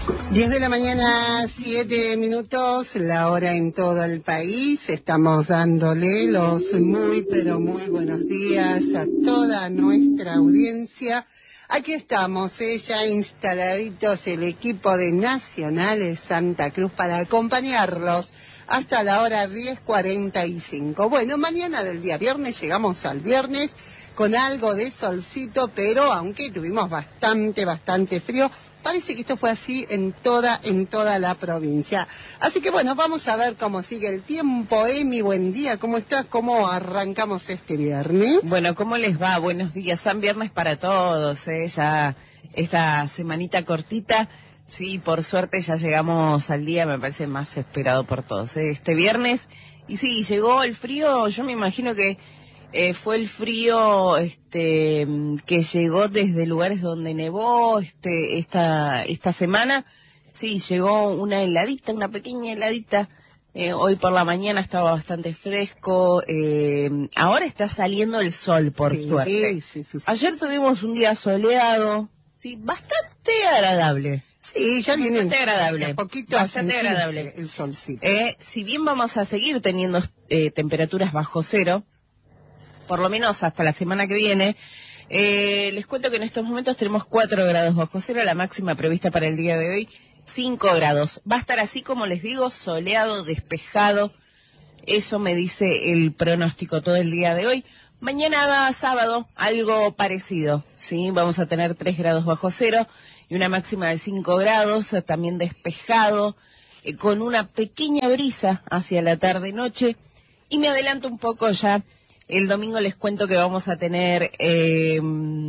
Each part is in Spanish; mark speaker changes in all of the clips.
Speaker 1: 10 de la mañana, 7 minutos, la hora en todo el país. Estamos dándole los muy, pero muy buenos días a toda nuestra audiencia. Aquí estamos, ya instaladitos el equipo de Nacionales Santa Cruz para acompañarlos hasta la hora 10:45. Bueno, mañana del día viernes, llegamos al viernes con algo de solcito, pero aunque tuvimos bastante frío, parece que esto fue así en toda la provincia. Así que bueno, vamos a ver cómo sigue el tiempo. Emi, buen día, ¿cómo estás? ¿Cómo arrancamos este viernes?
Speaker 2: Bueno, ¿cómo les va? Buenos días, San Viernes para todos, ya esta semanita cortita. Sí, por suerte ya llegamos al día, me parece más esperado por todos, este viernes. Y sí, llegó el frío, yo me imagino que fue el frío que llegó desde lugares donde nevó esta semana. Sí, llegó una heladita, una pequeña heladita. Hoy por la mañana estaba bastante fresco. Ahora está saliendo el sol, por suerte.
Speaker 1: Sí.
Speaker 2: Ayer tuvimos un día soleado, sí, bastante agradable.
Speaker 1: Sí, ya viene
Speaker 2: bastante agradable,
Speaker 1: bastante
Speaker 2: agradable
Speaker 1: el solcito.
Speaker 2: Si bien vamos a seguir teniendo temperaturas bajo cero, por lo menos hasta la semana que viene, les cuento que en estos momentos tenemos 4 grados bajo cero, la máxima prevista para el día de hoy, 5 grados. Va a estar así, como les digo, soleado, despejado. Eso me dice el pronóstico todo el día de hoy. Mañana sábado, algo parecido, ¿sí? Vamos a tener 3 grados bajo cero y una máxima de 5 grados, también despejado, con una pequeña brisa hacia la tarde-noche. Y me adelanto un poco ya. El domingo les cuento que vamos a tener 3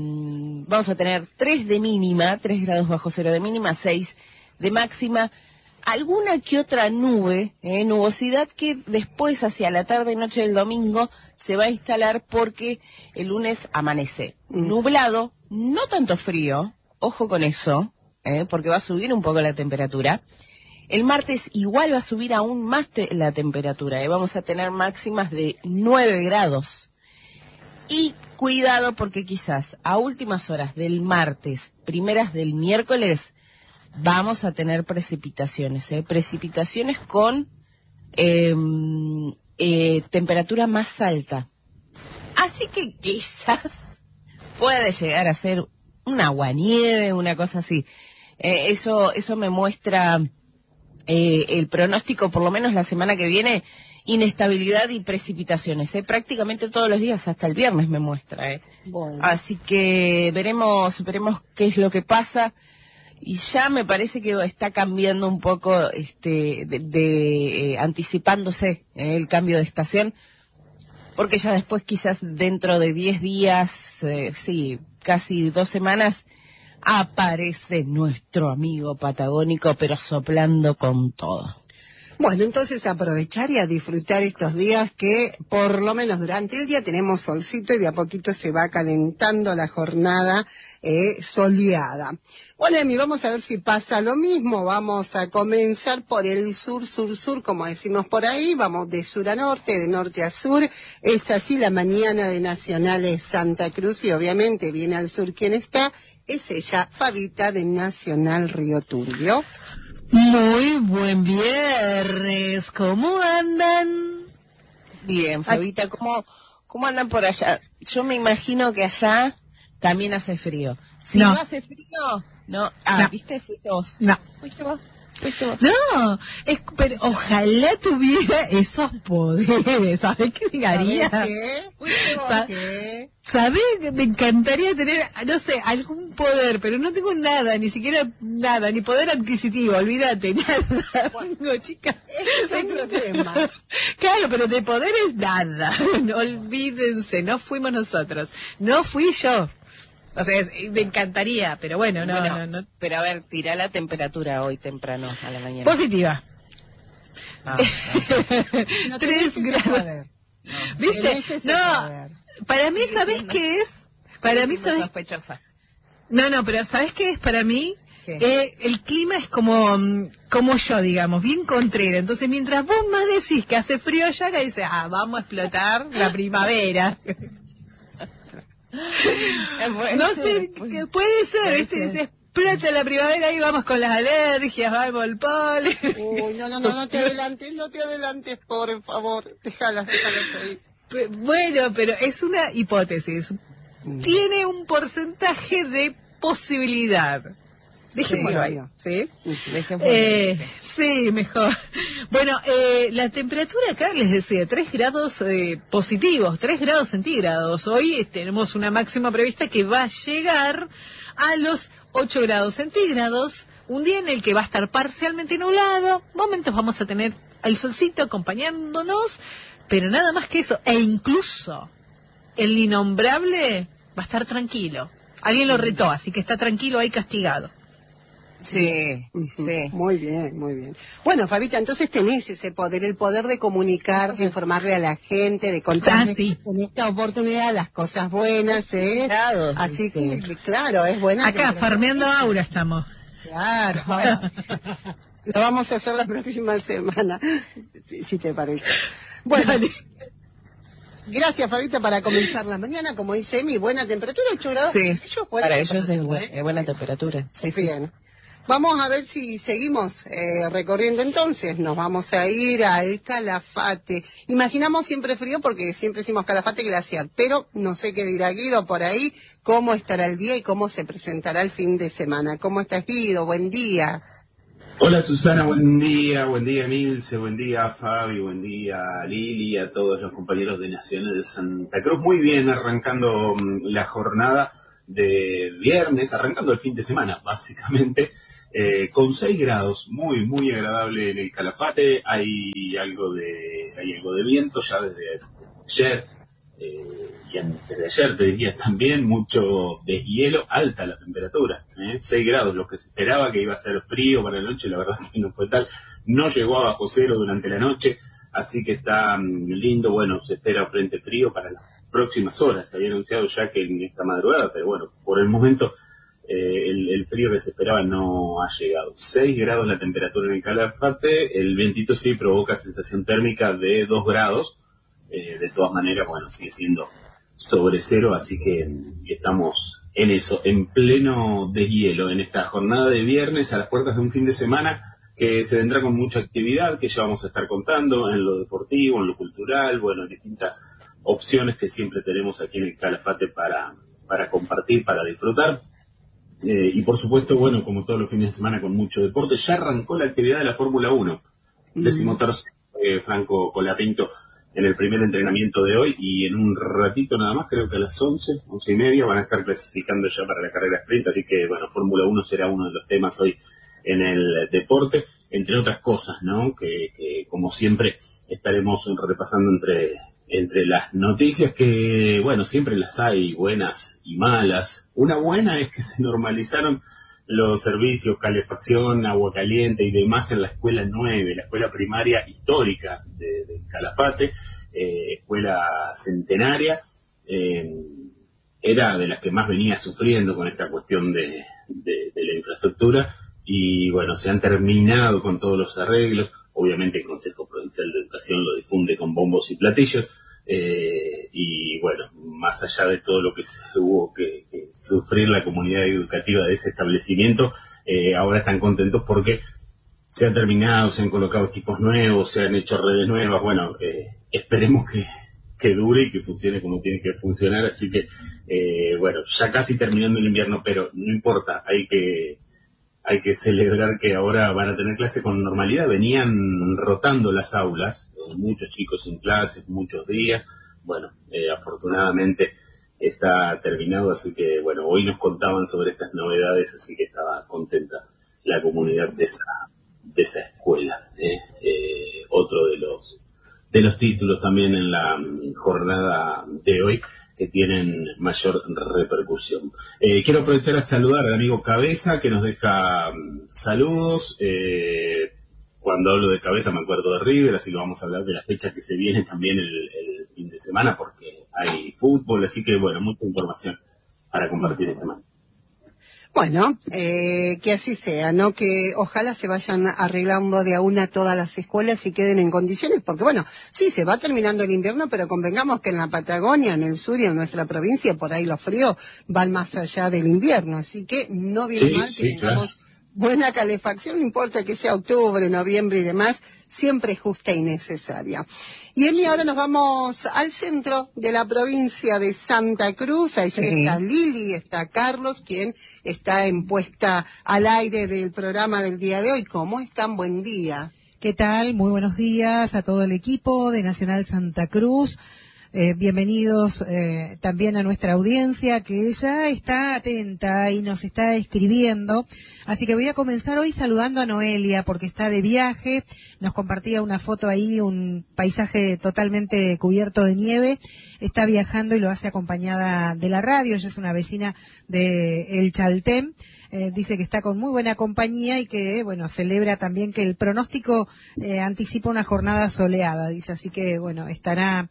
Speaker 2: de mínima, 3 grados bajo cero de mínima, 6 de máxima. Alguna que otra nube, nubosidad que después hacia la tarde y noche del domingo se va a instalar porque el lunes amanece nublado, no tanto frío, ojo con eso, porque va a subir un poco la temperatura. El martes igual va a subir aún más la temperatura, vamos a tener máximas de 9 grados. Y cuidado porque quizás a últimas horas del martes, primeras del miércoles, vamos a tener precipitaciones, precipitaciones con temperatura más alta. Así que quizás puede llegar a ser un aguanieve, una cosa así. Eso me muestra el pronóstico, por lo menos la semana que viene, inestabilidad y precipitaciones, prácticamente todos los días, hasta el viernes me muestra.
Speaker 1: Bueno.
Speaker 2: Así que veremos qué es lo que pasa. Y ya me parece que está cambiando un poco, anticipándose el cambio de estación, porque ya después quizás dentro de 10 días, casi 2 semanas, aparece nuestro amigo patagónico, pero soplando con todo.
Speaker 1: Bueno, entonces aprovechar y a disfrutar estos días que por lo menos durante el día tenemos solcito y de a poquito se va calentando la jornada soleada. Bueno, Emi, vamos a ver si pasa lo mismo. Vamos a comenzar por el sur, como decimos por ahí. Vamos de sur a norte, de norte a sur. Es así la mañana de Nacionales Santa Cruz y obviamente viene al sur quien está. Es ella, Fabita de Nacional Río Turbio.
Speaker 3: Muy buen viernes, ¿cómo andan?
Speaker 2: Bien, Fabita, ¿cómo andan por allá? Yo me imagino que allá también hace frío. Si no hace frío, no.
Speaker 3: No.
Speaker 2: ¿Viste? Fuiste vos.
Speaker 3: No.
Speaker 2: Fuiste vos.
Speaker 3: No, pero ojalá tuviera esos poderes. ¿Sabés qué me haría?
Speaker 1: ¿Sabés qué? ¿Fuiste vos qué?
Speaker 3: ¿Sabés? Me encantaría tener, no sé, algún poder, pero no tengo nada, ni siquiera nada, ni poder adquisitivo, olvídate, nada.
Speaker 1: Bueno,
Speaker 3: chica.
Speaker 1: Ese es otro tema.
Speaker 3: Claro, pero de poderes nada. No, olvídense, no fuimos nosotros, no fui yo. O sea, me encantaría, pero bueno, no.
Speaker 2: Pero a ver, tira la temperatura hoy temprano a la mañana.
Speaker 3: Positiva.
Speaker 1: No
Speaker 3: 3 grados.
Speaker 1: No,
Speaker 3: ¿Viste? No, para mí, ¿sabés qué es? Para mí, ¿sabés?
Speaker 2: Sospechosa.
Speaker 3: No, pero ¿sabés qué es para mí? El clima es como yo, digamos, bien contrero. Entonces, mientras vos más decís que hace frío allá, acá dices, vamos a explotar la primavera. No sé, puede ser, ¿viste? explota la primavera y vamos con las alergias, vamos al polen.
Speaker 1: Uy, no te adelantes, por favor, déjalas ahí.
Speaker 3: Bueno, pero es una hipótesis. Tiene un porcentaje de posibilidad. Dejémoslo ahí, ¿sí? Sí, mejor. Bueno, la temperatura acá, les decía, 3 grados positivos, 3 grados centígrados. Hoy tenemos una máxima prevista que va a llegar a los 8 grados centígrados. Un día en el que va a estar parcialmente nublado. Momentos vamos a tener el solcito acompañándonos, pero nada más que eso. E incluso el innombrable va a estar tranquilo. Alguien lo retó, así que está tranquilo ahí castigado.
Speaker 2: Sí, sí.
Speaker 1: Muy bien. Bueno, Fabita, entonces tenés ese poder, el poder de comunicar, de informarle a la gente, de contarle en esta oportunidad las cosas buenas, ¿eh? Así que, claro, es buena.
Speaker 3: Acá, farmeando aura estamos.
Speaker 1: Claro. Lo vamos a hacer la próxima semana, si te parece. Bueno. Gracias, Fabita, para comenzar la mañana. Como dice Emi, buena temperatura, 8 grados.
Speaker 2: Sí, para ellos es buena temperatura. Sí,
Speaker 1: bien. Sí. Vamos a ver si seguimos recorriendo entonces. Nos vamos a ir al Calafate. Imaginamos siempre frío porque siempre decimos Calafate glaciar, pero no sé qué dirá Guido por ahí, cómo estará el día y cómo se presentará el fin de semana. ¿Cómo estás, Guido? Buen día.
Speaker 4: Hola Susana, buen día Milce, buen día Fabi, buen día Lili, a todos los compañeros de Naciones de Santa Cruz. Muy bien, arrancando la jornada de viernes, arrancando el fin de semana, básicamente, con 6 grados, muy agradable en el Calafate. Hay algo de viento ya desde ayer, y antes de ayer te diría también, mucho deshielo, alta la temperatura, 6 grados, lo que se esperaba que iba a ser frío para la noche, la verdad que no fue tal, no llegó a bajo cero durante la noche, así que está lindo. Bueno, se espera frente frío para las próximas horas, se había anunciado ya que en esta madrugada, pero bueno, por el momento el frío que se esperaba no ha llegado. 6 grados la temperatura en el Calafate, el vientito sí provoca sensación térmica de 2 grados, de todas maneras, bueno, sigue siendo sobre cero, así que estamos en eso, en pleno deshielo, en esta jornada de viernes a las puertas de un fin de semana que se vendrá con mucha actividad, que ya vamos a estar contando en lo deportivo, en lo cultural, bueno, distintas opciones que siempre tenemos aquí en el Calafate para compartir, para disfrutar. Y por supuesto, bueno, como todos los fines de semana con mucho deporte, ya arrancó la actividad de la Fórmula 1, 13º Franco Colapinto en el primer entrenamiento de hoy, y en un ratito nada más, creo que a las 11:30 van a estar clasificando ya para la carrera sprint, así que bueno, Fórmula 1 será uno de los temas hoy en el deporte, entre otras cosas, ¿no? Que como siempre estaremos repasando entre las noticias, que bueno, siempre las hay, buenas y malas. Una buena es que se normalizaron los servicios, calefacción, agua caliente y demás en la escuela 9, la escuela primaria histórica de Calafate, escuela centenaria, era de las que más venía sufriendo con esta cuestión de la infraestructura, y bueno, se han terminado con todos los arreglos. Obviamente el Consejo Provincial de Educación lo difunde con bombos y platillos, y bueno, más allá de todo lo que se hubo que sufrir la comunidad educativa de ese establecimiento, ahora están contentos porque se han terminado, se han colocado equipos nuevos, se han hecho redes nuevas. Bueno, esperemos que dure y que funcione como tiene que funcionar, así que bueno, ya casi terminando el invierno, pero no importa, hay que celebrar que ahora van a tener clase con normalidad. Venían rotando las aulas, muchos chicos sin clases, muchos días. Bueno, afortunadamente está terminado, así que bueno, hoy nos contaban sobre estas novedades, así que estaba contenta la comunidad de esa escuela. Otro de los títulos también en la jornada de hoy que tienen mayor repercusión. Quiero aprovechar a saludar al amigo Cabeza, que nos deja saludos. Cuando hablo de Cabeza me acuerdo de River, así que vamos a hablar de la fecha que se viene también el fin de semana, porque hay fútbol, así que bueno, mucha información para compartir esta mañana.
Speaker 1: Bueno, que así sea, ¿no? Que ojalá se vayan arreglando de a una todas las escuelas y queden en condiciones, porque bueno, sí, se va terminando el invierno, pero convengamos que en la Patagonia, en el sur y en nuestra provincia, por ahí los fríos van más allá del invierno, así que no viene mal que tengamos buena calefacción, no importa que sea octubre, noviembre y demás, siempre es justa y necesaria. Y Emi, ahora nos vamos al centro de la provincia de Santa Cruz. Allí está Lili, está Carlos, quien está en puesta al aire del programa del día de hoy. ¿Cómo están? Buen día.
Speaker 3: ¿Qué tal? Muy buenos días a todo el equipo de Nacional Santa Cruz. Bienvenidos también a nuestra audiencia que ya está atenta y nos está escribiendo. Así que voy a comenzar hoy saludando a Noelia porque está de viaje. Nos compartía una foto ahí, un paisaje totalmente cubierto de nieve. Está viajando y lo hace acompañada de la radio. Ella es una vecina de El Chaltén. Dice que está con muy buena compañía y que, bueno, celebra también que el pronóstico anticipa una jornada soleada, dice, así que, bueno, estará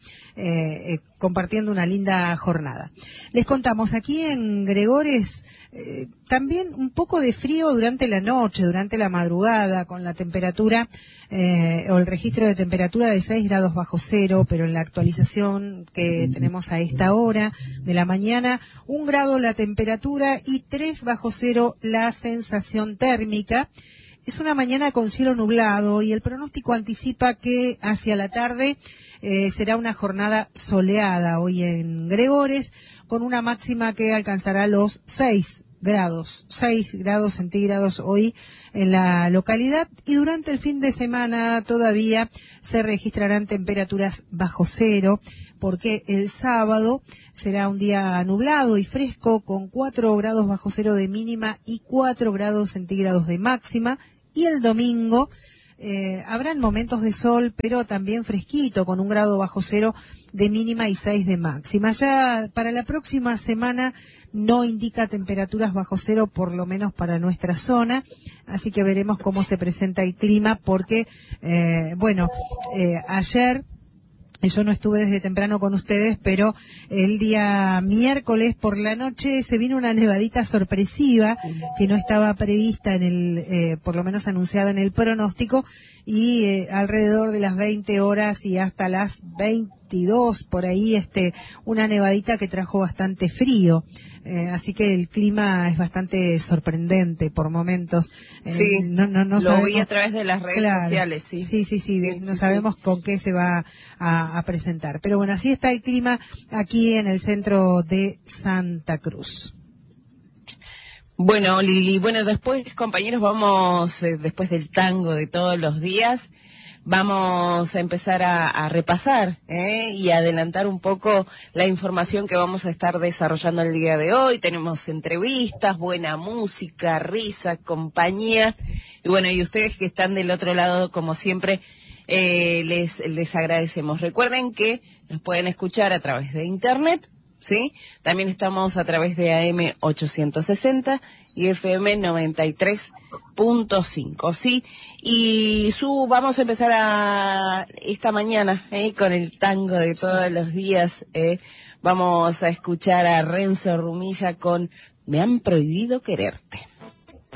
Speaker 3: compartiendo una linda jornada. Les contamos, aquí en Gregores, también un poco de frío durante la noche, durante la madrugada, con la temperatura, o el registro de temperatura de 6 grados bajo cero, pero en la actualización que tenemos a esta hora de la mañana, 1 grado la temperatura y 3 bajo cero la sensación térmica. Es una mañana con cielo nublado y el pronóstico anticipa que hacia la tarde será una jornada soleada hoy en Gregores, con una máxima que alcanzará los 6 grados centígrados hoy en la localidad, y durante el fin de semana todavía se registrarán temperaturas bajo cero, porque el sábado será un día nublado y fresco con 4 grados bajo cero de mínima y 4 grados centígrados de máxima, y el domingo habrán momentos de sol, pero también fresquito, con 1 grado bajo cero de mínima y 6 de máxima. Ya para la próxima semana no indica temperaturas bajo cero, por lo menos para nuestra zona, así que veremos cómo se presenta el clima, porque, ayer yo no estuve desde temprano con ustedes, pero el día miércoles por la noche se vino una nevadita sorpresiva que no estaba prevista por lo menos anunciada en el pronóstico, y alrededor de las 20 horas y hasta las 22 por ahí, una nevadita que trajo bastante frío. Así que el clima es bastante sorprendente por momentos.
Speaker 2: Sí,
Speaker 3: no
Speaker 2: lo
Speaker 3: sabemos,
Speaker 2: vi a través de las redes sociales, sí.
Speaker 3: Sí, no sabemos con qué se va a presentar. Pero bueno, así está el clima aquí en el centro de Santa Cruz.
Speaker 2: Bueno, Lili, después, compañeros, vamos, después del tango de todos los días, vamos a empezar a repasar y a adelantar un poco la información que vamos a estar desarrollando el día de hoy. Tenemos entrevistas, buena música, risa, compañía, y ustedes que están del otro lado, como siempre, les agradecemos. Recuerden que nos pueden escuchar a través de internet, ¿sí? También estamos a través de AM 860 y FM 93.5, ¿sí? Y vamos a empezar esta mañana con el tango de todos los días. Vamos a escuchar a Renzo Rumilla con Me han prohibido quererte.